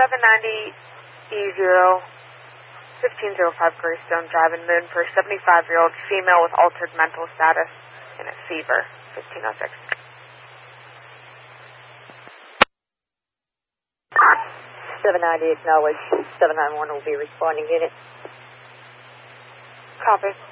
790E0, 1505 Greystone Drive in Moon for a 75-year-old female with altered mental status and a fever, 1506. 790 acknowledged. 791 will be responding unit. Copy.